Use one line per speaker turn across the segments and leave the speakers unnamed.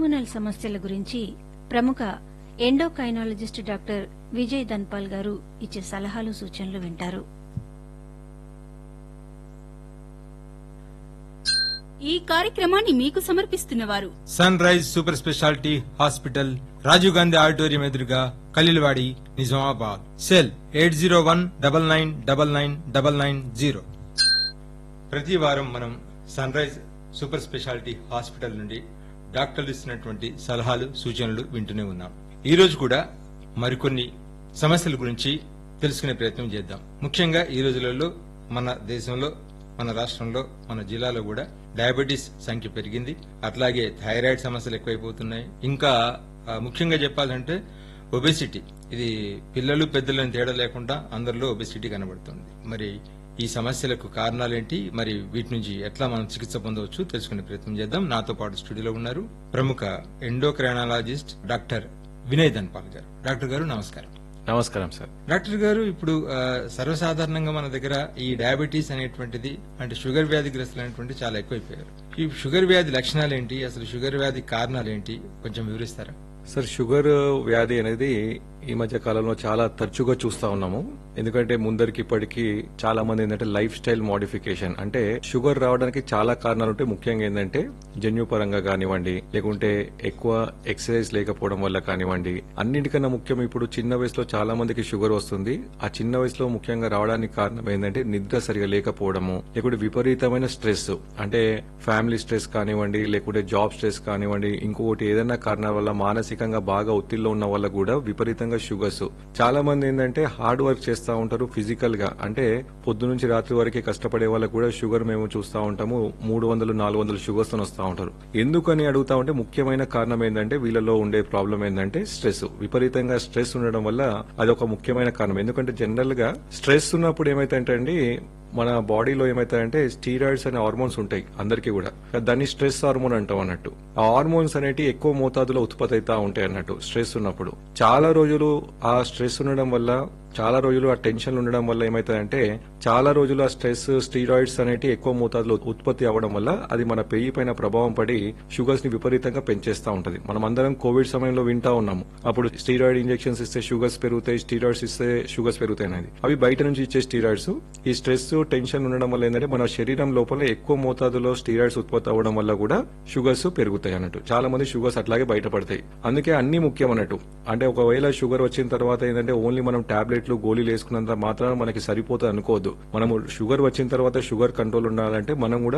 Hormonal సమస్యల గురించి ప్రముఖ ఎండోక్రైనాలజిస్ట్ డాక్టర్ విజయ్ ధన్పాల్ గారు ఇచ్చే సలహాలు సూచనలు వింటారు.
ఈ కార్యక్రమాన్ని మీకు సమర్పిస్తున్నవారు
sun rise super speciality hospital, Rajiv Gandhi auditorium ఎదురుగా, ఖలీల్వాడి, నిజామాబాద్. సెల్ 8019999990. ప్రతి వారం మనం sun rise super speciality hospital నుండి డాక్టర్లు ఇస్తున్నటువంటి సలహాలు సూచనలు వింటూనే ఉన్నాం. ఈ రోజు కూడా మరికొన్ని సమస్యల గురించి తెలుసుకునే ప్రయత్నం చేద్దాం. ముఖ్యంగా ఈ రోజులలో మన దేశంలో, మన రాష్ట్రంలో, మన జిల్లాలో కూడా డయాబెటీస్ సంఖ్య పెరిగింది. అట్లాగే థైరాయిడ్ సమస్యలు ఎక్కువైపోతున్నాయి. ఇంకా ముఖ్యంగా చెప్పాలంటే ఒబెసిటీ, ఇది పిల్లలు పెద్దలను తేడా లేకుండా అందరిలో ఒబెసిటీ కనబడుతుంది. మరి ఈ సమస్యలకు కారణాలేంటి, మరి వీటి నుంచి ఎట్లా మనం చికిత్స పొందవచ్చు తెలుసుకునే ప్రయత్నం చేద్దాం. నాతో పాటు స్టూడియోలో ఉన్నారు ప్రముఖ ఎండోక్రైనాలజిస్ట్ డాక్టర్ వినయ్ ధన్పాల్ గారు. డాక్టర్ గారు నమస్కారం.
నమస్కారం సార్.
డాక్టర్ గారు, ఇప్పుడు సర్వసాధారణంగా మన దగ్గర ఈ డయాబెటీస్ అనేటువంటిది, అంటే షుగర్ వ్యాధిగ్రస్తులు అనేటువంటి చాలా ఎక్కువైపోయారు. ఈ షుగర్ వ్యాధి లక్షణాలు ఏంటి, అసలు షుగర్ వ్యాధి కారణాలు ఏంటి, కొంచెం వివరిస్తారా?
సార్, షుగర్ వ్యాధి అనేది ఈ మధ్య కాలంలో చాలా తరచుగా చూస్తా ఉన్నాము. ఎందుకంటే ముందరికి ఇప్పటికీ చాలా మంది ఏంటంటే లైఫ్ స్టైల్ మోడిఫికేషన్, అంటే షుగర్ రావడానికి చాలా కారణాలు ఉంటాయి. ముఖ్యంగా ఏంటంటే జన్యుపరంగా కానివ్వండి, లేకుంటే ఎక్కువ ఎక్సర్సైజ్ లేకపోవడం వల్ల కానివ్వండి. అన్నిటికన్నా ముఖ్యం ఇప్పుడు చిన్న వయసులో చాలా మందికి షుగర్ వస్తుంది. ఆ చిన్న వయసులో ముఖ్యంగా రావడానికి కారణం ఏంటంటే నిద్ర సరిగా లేకపోవడము, లేకుంటే విపరీతమైన స్ట్రెస్, అంటే ఫ్యామిలీ స్ట్రెస్ కానివ్వండి, లేకుంటే జాబ్ స్ట్రెస్ కానివ్వండి, ఇంకొకటి ఏదైనా కారణాల వల్ల మానసికంగా బాగా ఒత్తిడిలో ఉన్న వల్ల కూడా విపరీతంగా షుగర్స్. చాలా మంది ఏంటంటే హార్డ్ వర్క్ చేస్తూ ఉంటారు ఫిజికల్ గా, అంటే పొద్దు నుంచి రాత్రి వరకు కష్టపడే వాళ్ళకు కూడా షుగర్ మేము చూస్తూ ఉంటాము 300-400 షుగర్స్ వస్తూ ఉంటారు. ఎందుకని అడుగుతా ఉంటే ముఖ్యమైన కారణం ఏంటంటే వీళ్ళలో ఉండే ప్రాబ్లం ఏంటంటే స్ట్రెస్. విపరీతంగా స్ట్రెస్ ఉండడం వల్ల అదొక ముఖ్యమైన కారణం. ఎందుకంటే జనరల్ గా స్ట్రెస్ ఉన్నప్పుడు ఏమైతుందంటే మన బాడీలో ఏమైతాయంటే స్టీరాయిడ్స్ అనే హార్మోన్స్ ఉంటాయి అందరికీ కూడా. దాన్ని స్ట్రెస్ హార్మోన్ అంటాం అన్నట్టు. ఆ హార్మోన్స్ అనేవి ఎక్కువ మోతాదులో ఉత్పత్తి అవుతా ఉంటాయి అన్నట్టు స్ట్రెస్ ఉన్నప్పుడు. చాలా రోజులు ఆ స్ట్రెస్ ఉండడం వల్ల, చాలా రోజులు ఆ టెన్షన్ ఉండడం వల్ల ఏమైతుందంటే చాలా రోజులు ఆ స్ట్రెస్, స్టీరాయిడ్స్ అనేవి ఎక్కువ మోతాదులో ఉత్పత్తి అవ్వడం వల్ల అది మన పెయ్యి పైన ప్రభావం పడి షుగర్స్ ని విపరీతంగా పెంచేస్తా ఉంటది. మనం అందరం కోవిడ్ సమయంలో వింటా ఉన్నాము, అప్పుడు స్టీరాయిడ్ ఇంజెక్షన్స్ ఇస్తే షుగర్స్ పెరుగుతాయి, స్టీరాయిడ్స్ ఇస్తే షుగర్స్ పెరుగుతాయి అనేది. అవి బయట నుంచి ఇచ్చే స్టీరాయిడ్స్. ఈ స్ట్రెస్, టెన్షన్ ఉండడం వల్ల ఏంటంటే మన శరీరం లోపల ఎక్కువ మోతాదులో స్టీరాయిడ్స్ ఉత్పత్తి అవ్వడం వల్ల కూడా షుగర్స్ పెరుగుతాయి అన్నట్టు. చాలా మంది షుగర్స్ అట్లాగే బయటపడతాయి. అందుకే అన్ని ముఖ్యం అన్నట్టు. అంటే ఒకవేళ షుగర్ వచ్చిన తర్వాత ఏంటంటే ఓన్లీ మనం టాబ్లెట్లు, గోళీలు వేసుకున్నంత మాత్రాన మనకి సరిపోతుంది అనుకోవద్దు. మనము షుగర్ వచ్చిన తర్వాత షుగర్ కంట్రోల్ ఉండాలంటే మనం కూడా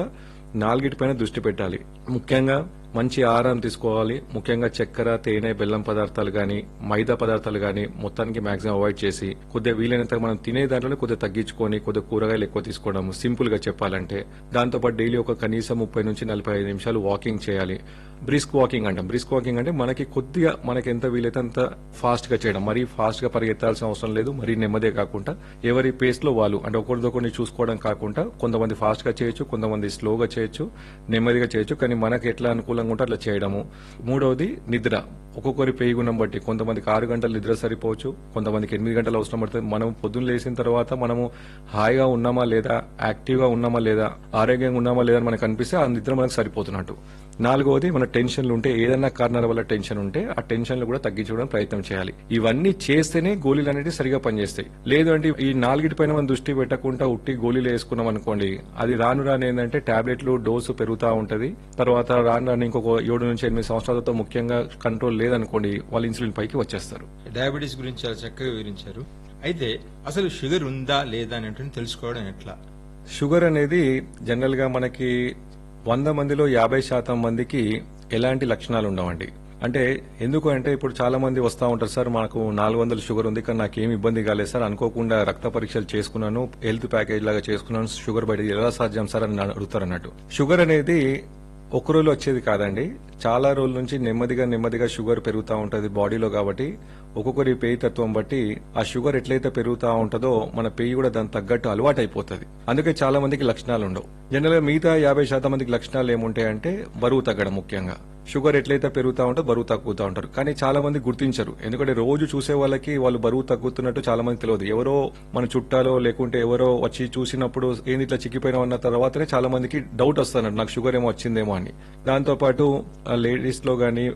4 పైన దృష్టి పెట్టాలి. ముఖ్యంగా మంచి ఆహారం తీసుకోవాలి. ముఖ్యంగా చక్కెర, తేనె, బెల్లం పదార్థాలు గాని, మైదా పదార్థాలు గాని మొత్తానికి మాక్సిమం అవాయిడ్ చేసి, కొద్దిగా వీలైనంత మనం తినే దాంట్లోనే కొద్దిగా తగ్గించుకొని కొద్దిగా కూరగాయలు ఎక్కువ తీసుకోవడం, సింపుల్ గా చెప్పాలంటే. దాంతోపాటు డైలీ ఒక కనీసం 30-45 నిమిషాలు వాకింగ్ చేయాలి. బ్రిస్క్ వాకింగ్ అంటాం. బ్రిస్క్ వాకింగ్ అంటే మనకి కొద్దిగా మనకి ఎంత వీలైతే అంత ఫాస్ట్ గా చేయడం. మరీ ఫాస్ట్ గా పరిగెత్తాల్సిన అవసరం లేదు, మరీ నెమ్మదే కాకుండా ఎవరి పేస్ లో వాళ్ళు, అంటే ఒకరిదొకరిని చూసుకోవడం కాకుండా కొంతమంది ఫాస్ట్ గా చేయొచ్చు, కొంతమంది స్లోగా చేయొచ్చు, నెమ్మదిగా చేయొచ్చు. కానీ మనకి ఎట్లా అనుకూలంగా ఉంటే అట్లా చేయడము. మూడవది నిద్ర. ఒక్కొక్కరి పేయి గుణం బట్టి కొంతమందికి 6 గంటలు నిద్ర సరిపోవచ్చు, కొంతమందికి 8 గంటలు అవసరం పడుతుంది. మనం పొద్దున్న లేచిన తర్వాత మనము హాయిగా ఉన్నామా లేదా, యాక్టివ్ గా ఉన్నామా లేదా, ఆరోగ్యంగా ఉన్నామా లేదా అని మనకు అనిపిస్తే ఆ నిద్ర మనకు సరిపోతున్నట్టు. 4వది మన టెన్షన్లు ఉంటే, ఏదైనా కారణాల వల్ల టెన్షన్ ఉంటే ఆ టెన్షన్లు కూడా తగ్గించుకోవడం ప్రయత్నం చేయాలి. ఇవన్నీ చేస్తేనే గోళీలు అనేవి సరిగా పనిచేస్తాయి. లేదు అంటే ఈ 4 పైన మనం దృష్టి పెట్టకుండా ఉట్టి గోళీలు వేసుకున్నాం అనుకోండి, అది రాను ఏంటంటే టాబ్లెట్లు డోసు పెరుగుతూ ఉంటది. తర్వాత రాను ఇంకొక 7-8 సంవత్సరాలతో ముఖ్యంగా కంట్రోల్ లేదనుకోండి, వాళ్ళు ఇన్సులిన్ పైకి వచ్చేస్తారు.
డయాబెటీస్ గురించి చాలా చక్కగా వివరించారు. అయితే అసలు షుగర్ ఉందా లేదా అనేటువంటి తెలుసుకోవడం ఎట్లా?
షుగర్ అనేది జనరల్ గా మనకి 100 మందిలో 50% మందికి ఎలాంటి లక్షణాలు ఉండవండి. అంటే ఎందుకు అంటే ఇప్పుడు చాలా మంది వస్తా ఉంటారు, సార్ మాకు 400 షుగర్ ఉంది కానీ నాకేం ఇబ్బంది కాలేదు సార్, అనుకోకుండా రక్త పరీక్షలు చేసుకున్నాను, హెల్త్ ప్యాకేజ్ లాగా చేసుకున్నాను, షుగర్ బయట ఎలా సాధ్యం సార్ అని అడుగుతారు అన్నట్టు. షుగర్ అనేది ఒక రోజు వచ్చేది కాదండి. చాలా రోజుల నుంచి నెమ్మదిగా షుగర్ పెరుగుతూ ఉంటది బాడీలో. కాబట్టి ఒక్కొక్కరి పేయి తత్వం బట్టి ఆ షుగర్ ఎట్లయితే పెరుగుతూ ఉంటుందో మన పేయి కూడా దానికి తగ్గట్టు అలవాటు అయిపోతుంది. అందుకే చాలా మందికి లక్షణాలు ఉండవు. జనరల్ గా మిగతా 50% మందికి లక్షణాలు ఏముంటాయంటే బరువు తగ్గడం. ముఖ్యంగా షుగర్ ఎట్లయితే పెరుగుతూ ఉంటే బరువు తగ్గుతూ ఉంటారు. కానీ చాలా మంది గుర్తించరు. ఎందుకంటే రోజు చూసే వాళ్ళకి వాళ్ళు బరువు తగ్గుతున్నట్టు చాలా మంది తెలియదు. ఎవరో మన చుట్టాలో లేకుంటే ఎవరో వచ్చి చూసినప్పుడు ఏంది ఇట్లా చిక్కిపోయినా అన్న తర్వాతనే చాలా మందికి డౌట్ వస్తున్నారు, నాకు షుగర్ ఏమో వచ్చిందేమో అని. దాంతో పాటు లేడీస్ లో గానీ